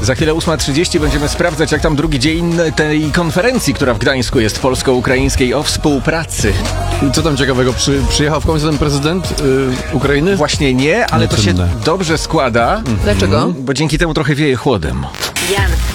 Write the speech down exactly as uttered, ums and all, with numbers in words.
Za chwilę ósma trzydzieści będziemy sprawdzać, jak tam drugi dzień tej konferencji, która w Gdańsku jest polsko-ukraińskiej o współpracy. I co tam ciekawego? Przy, przyjechał w końcu ten prezydent yy, Ukrainy? Właśnie nie, ale to się dobrze składa. Dlaczego? Bo dzięki temu trochę wieje chłodem. Jan